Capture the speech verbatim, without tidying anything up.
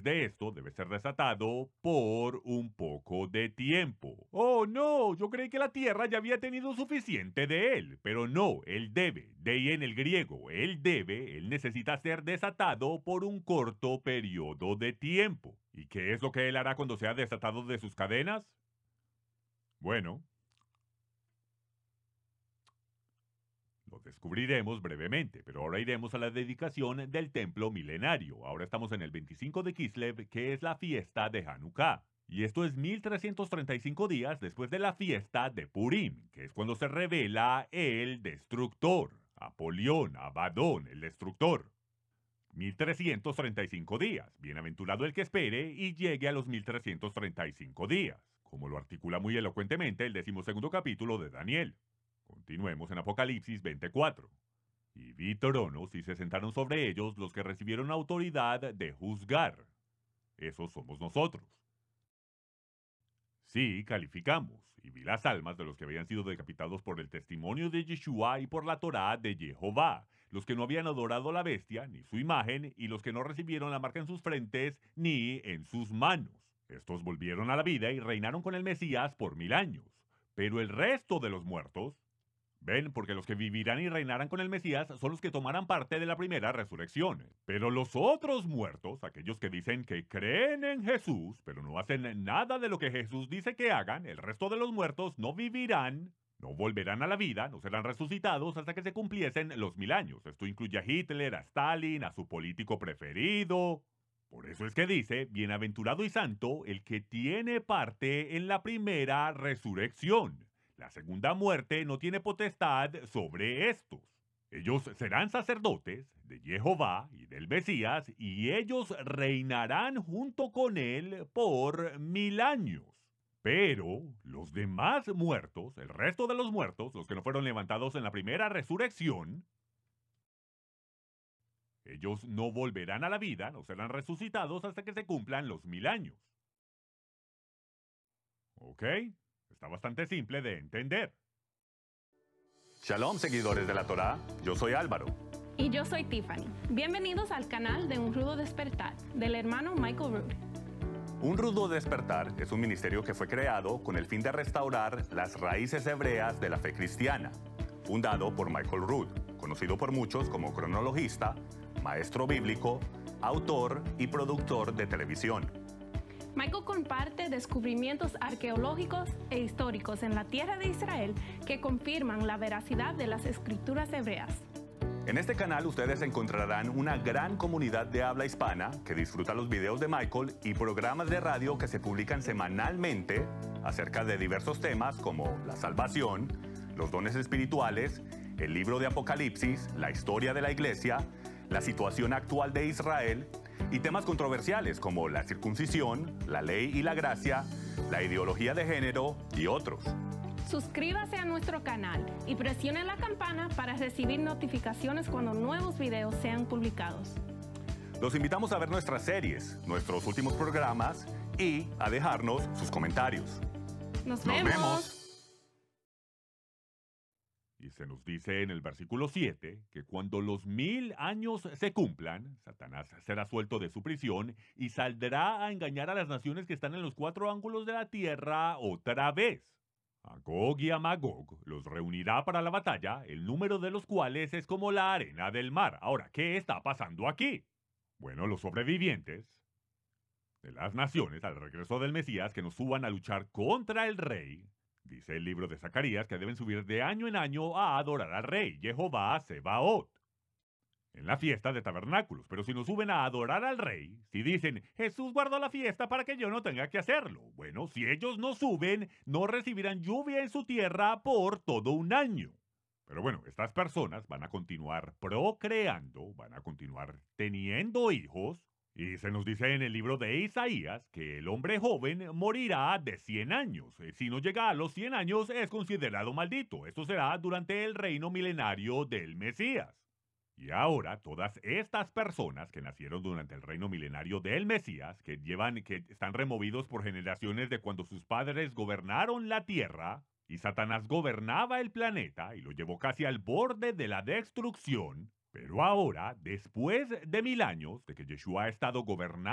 de esto debe ser desatado por un poco de tiempo. Oh, no, yo creí que la tierra ya había tenido suficiente de él, pero no, él debe, dei en el griego, él debe, él necesita ser desatado por un corto periodo de tiempo. ¿Y qué es lo que él hará cuando sea desatado de sus cadenas? Bueno, lo descubriremos brevemente, pero ahora iremos a la dedicación del templo milenario. Ahora estamos en el veinticinco de Kislev, que es la fiesta de Hanukkah. Y esto es mil trescientos treinta y cinco días después de la fiesta de Purim, que es cuando se revela el destructor, Apolión, Abadón, el destructor. mil trescientos treinta y cinco días. Bienaventurado el que espere y llegue a los mil trescientos treinta y cinco días, como lo articula muy elocuentemente el decimosegundo capítulo de Daniel. Continuemos en Apocalipsis veinticuatro. Y vi tronos y se sentaron sobre ellos los que recibieron autoridad de juzgar. Esos somos nosotros. Sí, calificamos, y vi las almas de los que habían sido decapitados por el testimonio de Yeshua y por la Torá de Jehová, los que no habían adorado a la bestia, ni su imagen, y los que no recibieron la marca en sus frentes, ni en sus manos. Estos volvieron a la vida y reinaron con el Mesías por mil años. Pero el resto de los muertos, ven, porque los que vivirán y reinarán con el Mesías son los que tomarán parte de la primera resurrección. Pero los otros muertos, aquellos que dicen que creen en Jesús, pero no hacen nada de lo que Jesús dice que hagan, el resto de los muertos no vivirán, no volverán a la vida, no serán resucitados hasta que se cumpliesen los mil años. Esto incluye a Hitler, a Stalin, a su político preferido. Por eso es que dice, bienaventurado y santo el que tiene parte en la primera resurrección. La segunda muerte no tiene potestad sobre estos. Ellos serán sacerdotes de Jehová y del Mesías, y ellos reinarán junto con él por mil años. Pero los demás muertos, el resto de los muertos, los que no fueron levantados en la primera resurrección, ellos no volverán a la vida, no serán resucitados hasta que se cumplan los mil años. ¿Ok? Está bastante simple de entender. Shalom, seguidores de la Torá. Yo soy Álvaro. Y yo soy Tiffany. Bienvenidos al canal de Un Rudo Despertar, del hermano Michael Rood. Un Rudo Despertar es un ministerio que fue creado con el fin de restaurar las raíces hebreas de la fe cristiana, fundado por Michael Rood, conocido por muchos como cronologista, maestro bíblico, autor y productor de televisión. Michael comparte descubrimientos arqueológicos e históricos en la tierra de Israel que confirman la veracidad de las escrituras hebreas. En este canal ustedes encontrarán una gran comunidad de habla hispana que disfruta los videos de Michael y programas de radio que se publican semanalmente acerca de diversos temas como la salvación, los dones espirituales, el libro de Apocalipsis, la historia de la iglesia, la situación actual de Israel y temas controversiales como la circuncisión, la ley y la gracia, la ideología de género y otros. Suscríbase a nuestro canal y presione la campana para recibir notificaciones cuando nuevos videos sean publicados. Los invitamos a ver nuestras series, nuestros últimos programas y a dejarnos sus comentarios. Nos, Nos vemos. vemos. Y se nos dice en el versículo siete que cuando los mil años se cumplan, Satanás será suelto de su prisión y saldrá a engañar a las naciones que están en los cuatro ángulos de la tierra otra vez. A Gog y a Magog los reunirá para la batalla, el número de los cuales es como la arena del mar. Ahora, ¿qué está pasando aquí? Bueno, los sobrevivientes de las naciones al regreso del Mesías que nos suban a luchar contra el rey. Dice el libro de Zacarías que deben subir de año en año a adorar al rey, Jehová Sebaot, en la fiesta de tabernáculos. Pero si no suben a adorar al rey, si dicen, Jesús guardó la fiesta para que yo no tenga que hacerlo. Bueno, si ellos no suben, no recibirán lluvia en su tierra por todo un año. Pero bueno, estas personas van a continuar procreando, van a continuar teniendo hijos. Y se nos dice en el libro de Isaías que el hombre joven morirá de cien años. Si no llega a los cien años es considerado maldito. Esto será durante el reino milenario del Mesías. Y ahora todas estas personas que nacieron durante el reino milenario del Mesías, que llevan, que están removidos por generaciones de cuando sus padres gobernaron la tierra, y Satanás gobernaba el planeta y lo llevó casi al borde de la destrucción. Pero ahora, después de mil años de que Yeshua ha estado gobernando